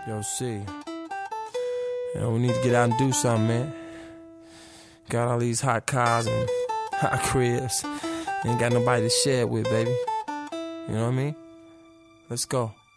Yo, C. We need to get out and do something, man. Got all these hot cars and hot cribs. Ain't got nobody to share it with, baby. You know what I mean? Let's go.